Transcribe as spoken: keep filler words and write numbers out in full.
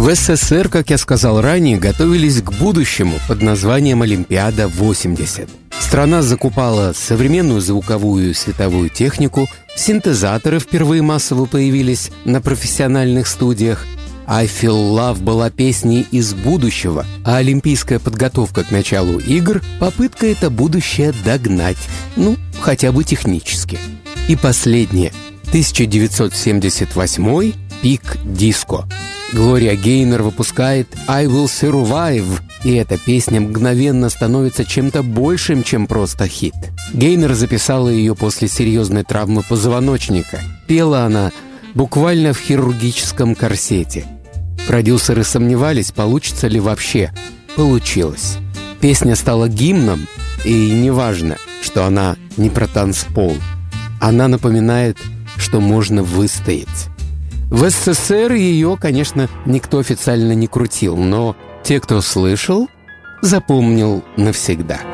В СССР, как я сказал ранее, готовились к будущему под названием «Олимпиада-восемьдесят». Страна закупала современную звуковую и световую технику, синтезаторы впервые массово появились на профессиональных студиях. «I Feel Love» была песней из будущего, а олимпийская подготовка к началу игр – попытка это будущее догнать, ну, хотя бы технически. И последнее. тысяча девятьсот семьдесят восьмой – пик диско. Глория Гейнор выпускает «I Will Survive», и эта песня мгновенно становится чем-то большим, чем просто хит. Гейнор записала ее после серьезной травмы позвоночника. Пела она буквально в хирургическом корсете. Продюсеры сомневались, получится ли вообще. Получилось. Песня стала гимном, и неважно, что она не про танцпол. Она напоминает, что можно выстоять. В СССР ее, конечно, никто официально не крутил, но те, кто слышал, запомнил навсегда.